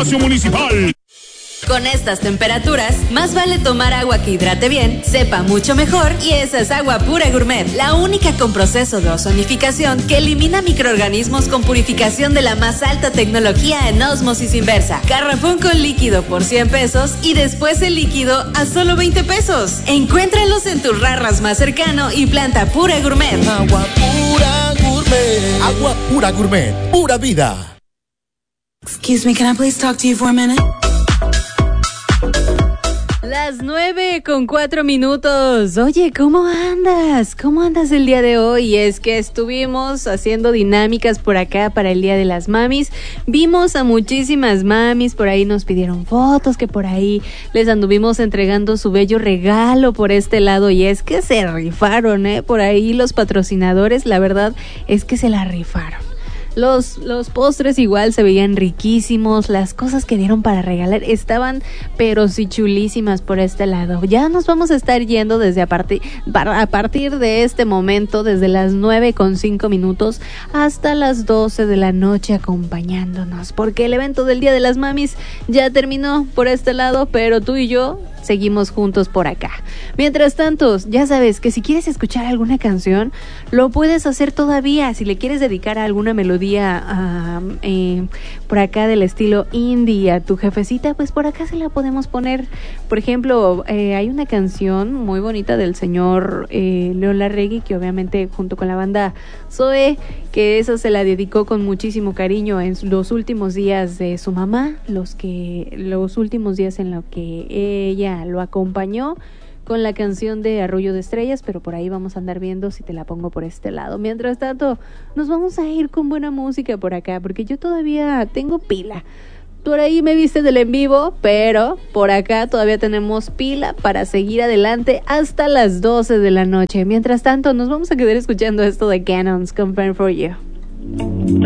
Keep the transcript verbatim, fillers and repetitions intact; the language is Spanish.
Palacio Municipal. Con estas temperaturas, más vale tomar agua que hidrate bien, sepa mucho mejor, y esa es Agua Pura Gourmet, la única con proceso de ozonificación que elimina microorganismos con purificación de la más alta tecnología en ósmosis inversa. Garrafón con líquido por cien pesos y después el líquido a solo veinte pesos. Encuéntralos en tu Rarras más cercano y planta Pura Gourmet. Agua Pura Gourmet. Agua Pura Gourmet. Pura vida. Excuse me, can I please talk to you for a minute? Las nueve con cuatro minutos. Oye, ¿cómo andas? ¿Cómo andas el día de hoy? Es que estuvimos haciendo dinámicas por acá para el Día de las Mamis. Vimos a muchísimas mamis, por ahí nos pidieron fotos, que por ahí les anduvimos entregando su bello regalo por este lado. Y es que se rifaron, ¿eh? Por ahí los patrocinadores, la verdad es que se la rifaron. Los, los postres igual se veían riquísimos, las cosas que dieron para regalar estaban pero sí chulísimas por este lado. Ya nos vamos a estar yendo desde a, partir, a partir de este momento, desde las nueve con cinco minutos hasta las doce de la noche acompañándonos, porque el evento del Día de las Mamis ya terminó por este lado, pero tú y yo seguimos juntos por acá. Mientras tanto, ya sabes que si quieres escuchar alguna canción, lo puedes hacer todavía. Si le quieres dedicar a alguna melodía uh, eh, por acá del estilo indie a tu jefecita, pues por acá se la podemos poner. Por ejemplo, eh, hay una canción muy bonita del señor eh, León Larregui, que obviamente junto con la banda Zoe, que esa se la dedicó con muchísimo cariño en los últimos días de su mamá, los que los últimos días en los que ella lo acompañó con la canción de Arroyo de Estrellas, pero por ahí vamos a andar viendo si te la pongo por este lado. Mientras tanto, nos vamos a ir con buena música por acá, porque yo todavía tengo pila. Por ahí me viste del en vivo, pero por acá todavía tenemos pila para seguir adelante hasta las doce de la noche. Mientras tanto, nos vamos a quedar escuchando esto de Cannons, Confirm for You.